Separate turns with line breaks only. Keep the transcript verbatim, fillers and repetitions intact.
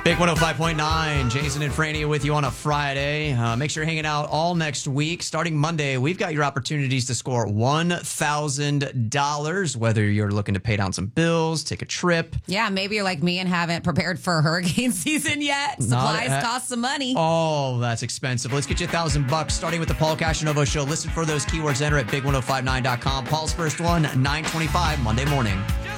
Big one oh five point nine, Jason and Franny with you on a Friday. Uh, make sure you're hanging out all next week. Starting Monday, we've got your opportunities to score one thousand dollars, whether you're looking to pay down some bills, take a trip.
Yeah, maybe you're like me and haven't prepared for hurricane season yet. Supplies
at,
cost some money.
Oh, that's expensive. Let's get you a thousand bucks, starting with the Paul Cashanovo Show. Listen for those keywords. Enter at big ten fifty-nine dot com. Paul's first one, nine twenty-five, Monday morning.